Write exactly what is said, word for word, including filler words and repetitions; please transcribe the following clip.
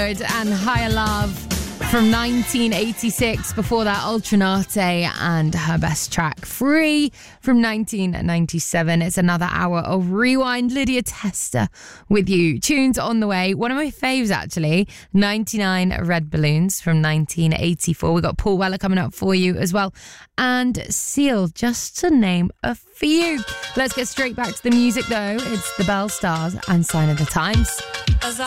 Wood and Higher Love from nineteen eighty-six. Before that, Ultranate and her best track, Free, from nineteen ninety-seven. It's another hour of Rewind. Lydia Tester with you. Tunes on the way. One of my faves, actually, ninety-nine Red Balloons from nineteen eighty-four. We got Paul Weller coming up for you as well. And Seal, just to name a few. Let's get straight back to the music, though. It's the Bell Stars and Sign of the Times.